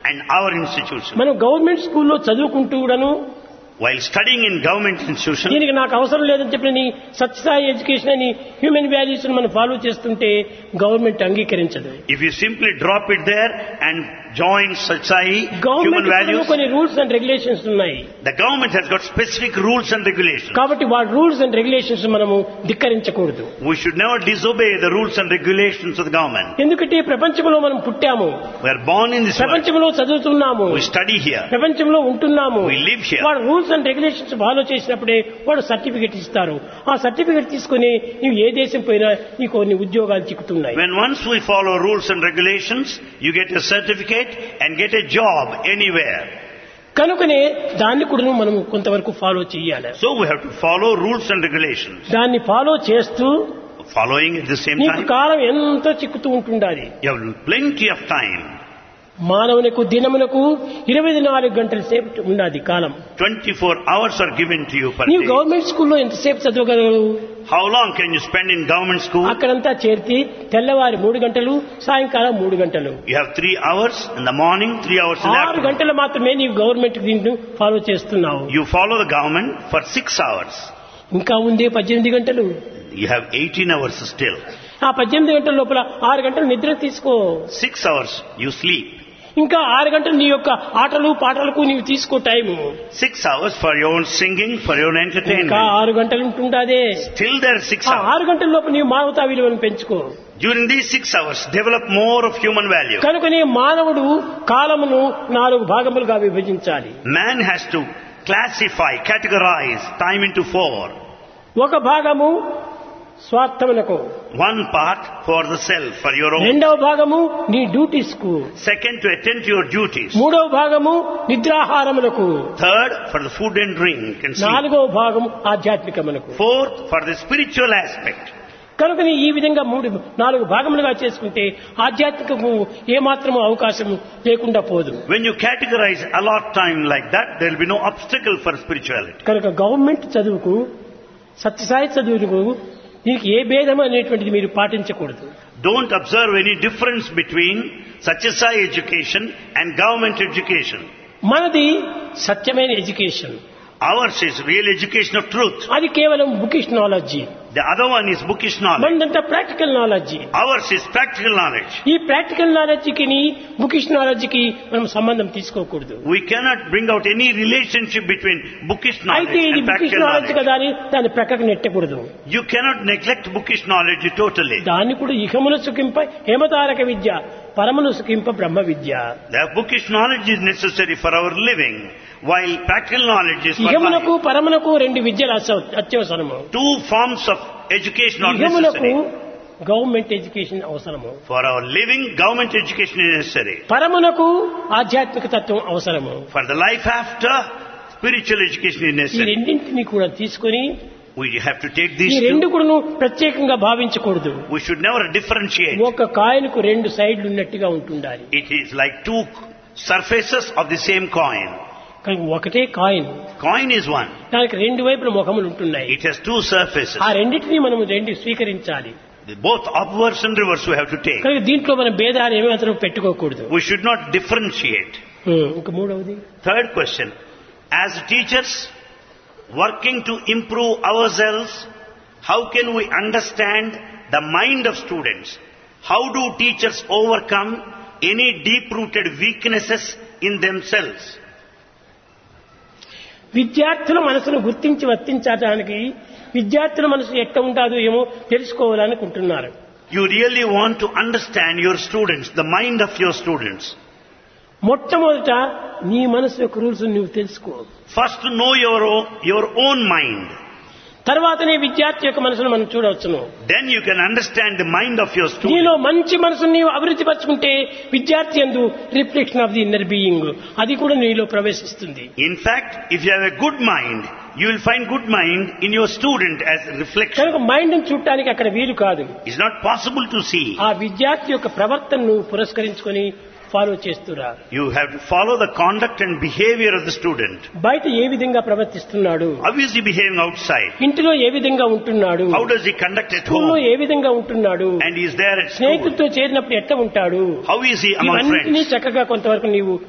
and our institution. మనం government స్కూల్లో చదువుకుంటూ కూడాను While studying in government institution, దీనికి నాకు అవసరం లేదని చెప్పి సత్యసాయి ఎడ్యుకేషన్ అని హ్యూమన్ వాల్యూస్ మనం ఫాలో చేస్తుంటే government అంగీకరించదు. if you simply drop it there and join Satsai human government values, కొన్ని రూల్స్ అండ్ రెగ్యులేషన్స్ ఉన్నాయి. the government has got specific rules and regulations. కాబట్టి వాటి రూల్స్ అండ్ రెగ్యులేషన్స్ మనము ధిక్కరించకూడదు. We should never disobey the rules and regulations of the government. ఎందుకంటే ప్రపంచంలో మనం పుట్టాము, We are born in this world. ప్రపంచంలో చదువుతున్నాము, We study here. ప్రపంచంలో ఉంటున్నాము. We live here. వాడు రూల్స్ అండ్ రెగ్యులేషన్స్ ఫాలో చేసినప్పుడే వాడు సర్టిఫికెట్ ఇస్తారు. ఆ సర్టిఫికెట్ తీసుకుని నీవు ఏ దేశం పోయినా నీకు కొన్ని ఉద్యోగాలు చిక్కుతున్నాయి. When once we follow rules and regulations, you get a certificate and get a job anywhere. కనుకనే దాన్ని కూడా మనం కొంతవరకు ఫాలో చేయాలి. So we have to follow rules and regulations. దాన్ని ఫాలో చేస్తూ Following at the same నీకు time, కాలం ఎంతో చిక్కుతూ ఉంటుండాలి. you have plenty of time. మానవునికి దినమునకు 24 గంటల సేపు ఉన్నది కాలం. 24 hours are given to you per నీవు day. గవర్నమెంట్ స్కూల్లో ఎంతసేపు చదవగలవు? How long can you spend in government school? అక్కడంతా చేర్చి తెల్లవారి 3 గంటలు, సాయంకాలం 3 గంటలు, You have 3 hours in the morning, 3 hours in the 6 afternoon. గంటలు మాత్రమే నీవు గవర్నమెంట్ దీన్ని ఫాలో చేస్తున్నావు. You follow the government for 6 hours. ఇంకా ఉందే 18 గంటలు. You have 18 hours still. ఆ 18 గంటల లోపల 6 గంటలు నిద్ర తీసుకో. 6 hours you sleep. ఇంకా 6 గంటలు నీ యొక్క ఆటలు పాటలకు నీవు తీసుకో time. 6 hours for your own singing, for your own ఇంకా entertainment. 6 గంటలు ఉంటుందాదే. Still there are 6 ఆ hours. 6 గంటల లోపు నీవు మానవతా విలువను పెంచుకో. During these 6 hours, develop more of human value. కనుకనే మానవుడు కాలమును 4 భాగములుగా విభజించాలి. Man has to classify, categorize time into 4. ఒక భాగము స్వార్థములకు, One part for the self, for your own. రెండవ భాగము నీ డ్యూటీస్ కు, Second, to attend to your duties. మూడవ భాగము నిద్రాహారములకు, Third, for the food and drink and sleep. నాలుగవ భాగము ఆధ్యాత్మికములకు. Fourth, for the spiritual aspect. కనుకని ఈ విధంగా 4 భాగములుగా చేసుకుంటే ఆధ్యాత్మికము ఏమాత్రము అవకాశం లేకుండా పోదు. When you categorize a lot time like that, there will be no obstacle for spirituality. కనుక గవర్నమెంట్ చదువుకు, సత్యసాయి చదువుకు దీనికి ఏ భేదం అనేటువంటిది మీరు పాటించకూడదు. Don't observe any difference between Satyasai education and government education. మనది సత్యమైన education, Ours is real education of truth. అది కేవలం bookish knowledge. The other one is bookish knowledge. మనదంతా practical knowledge. Ours is practical knowledge. ఈ practical నాలెడ్జికి bookish నాలెడ్జికి మనం సంబంధం తీసుకోకూడదు. We cannot bring out any relationship between bookish knowledge అయితే ఇది and bookish practical knowledge knowledge. కదా అని దాన్ని ప్రక్కకు నెట్టకూడదు. You cannot neglect bookish knowledge totally. దాన్ని కూడా ఇహమును సుఖింప హేమతారక విద్య, పరమును సుఖింప బ్రహ్మ విద్య. The bookish knowledge is necessary for our living, while practical knowledge is for ఇహమునకు life. పరమునకు 2 విద్యలు అత్యవసరము. 2 forms of education are ఇహమునకు necessary. Government education అవసరము, For our living, government education is necessary. పరమునకు ఆధ్యాత్మిక తత్వం అవసరము. For the life after, spiritual education is ఈ necessary. రెండింటిని కూడా తీసుకొని We have to take ఈ these రెండు two. కూడా ప్రత్యేకంగా భావించకూడదు. We should never differentiate. ఒక కాయిన్కు 2 సైడ్లు ఉన్నట్టుగా ఉంటుండాలి. It is like 2 surfaces of the same coin. కానీ ఒకటే కాయిన్, Coin is one. దానికి 2 వైపుల ముఖములు ఉంటున్నాయి. It has 2 surfaces. ఆ రెండింటినీ మనం స్వీకరించాలి. Both upwards and reverse we have to take. కానీ దీంట్లో మనం భేదాలు ఏమాత్రం పెట్టుకోకూడదు. We should not differentiate. ఇంకా మూడవది, Third question. As teachers working to improve ourselves, how can we understand the mind of students? How do teachers overcome any deep-rooted weaknesses in themselves? విద్యార్థుల మనసును గుర్తించి వర్తించడానికి విద్యార్థుల మనసు ఎట్లా ఉంటుందో ఏమో తెలుసుకోవాలనుకుంటున్నారు. You really want to understand your students, the mind of your students. మొట్టమొదట నీ మనసు యొక్క రూల్స్ నువ్వు తెలుసుకో. First know your own mind. తర్వాతనే విద్యార్థి యొక్క మనసును మనం చూడవచ్చును. Then you can understand the mind of your నీలో student. మంచి మనసును నీవు అభివృద్ధి పరచుకుంటే విద్యార్థి యందు reflection of the inner being అది కూడా నీలో ప్రవేశిస్తుంది. In fact, if you have a good mind, you will find good mind in your student as reflection. కనుక మైండ్ ను చూడటానికి అక్కడ వీలు కాదు. It's not possible to see. ఆ విద్యార్థి యొక్క ప్రవర్తనను పురస్కరించుకొని follow చేస్తురా. You have to follow the conduct and behavior of the student. బయట ఏ విధంగా ప్రవర్తిస్తున్నాడు, How is he behaving outside? ఇంటిలో ఏ విధంగా ఉంటున్నాడు, How does he conduct at స్కూల్లో home? ఏ విధంగా ఉంటున్నాడు, And he is there at school. స్నేహితులతో చేరినప్పుడు ఎట్లా ఉంటాడు, How is he among ఇవన్నిటినీ friends? చక్కగా కొంతవరకు నీవు